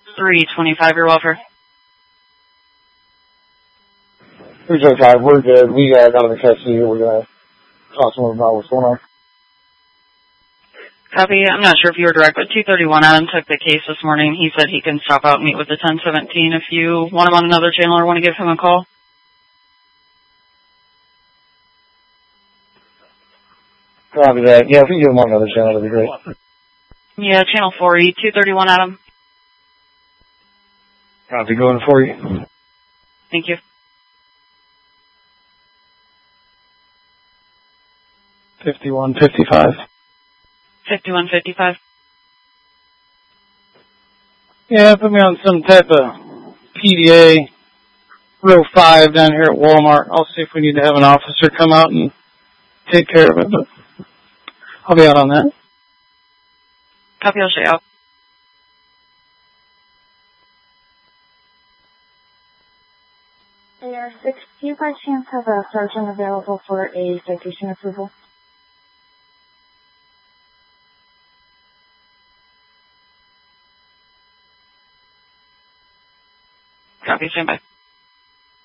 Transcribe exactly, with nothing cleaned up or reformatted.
three twenty-five, your welfare. three twenty-five, we're good. We uh, got in the custody. We're going to talk to them about what's going on. Copy. I'm not sure if you were direct, but two thirty-one Adam took the case this morning. He said he can stop out and meet with the ten seventeen if you want him on another channel or want to give him a call. Copy that. Yeah, if we can give him on another channel, that'd be great. Yeah, channel four E, two thirty-one Adam. Copy, going for you. Thank you. fifty-one fifty-five. fifty-one fifty-five. Yeah, put me on some type of P D A, row five down here at Walmart. I'll see if we need to have an officer come out and take care of it, but I'll be out on that. Copy, I'll show you out. A R six, do you by chance have a sergeant available for a citation approval? Copy, stand by.